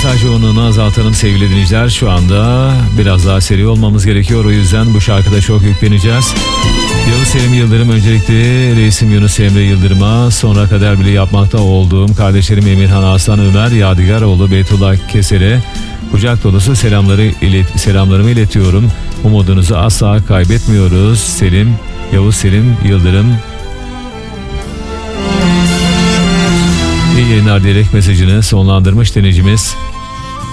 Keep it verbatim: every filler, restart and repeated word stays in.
mesaj yoğunluğunu azaltalım sevgili dinleyiciler. Şu anda biraz daha seri olmamız gerekiyor. O yüzden bu şarkıda çok yükleneceğiz. Yavuz Selim Yıldırım, öncelikle reisim Yunus Emre Yıldırım'a, sonra kadar bile yapmakta olduğum kardeşlerim Emirhan Aslan Ömer Yadigaroğlu Beytullah Keser'e kucak dolusu selamları ilet, selamlarımı iletiyorum. Umudunuzu asla kaybetmiyoruz. Selim, Yavuz Selim Yıldırım. İyi yayınlar diyerek mesajını sonlandırmış dinleyicimiz.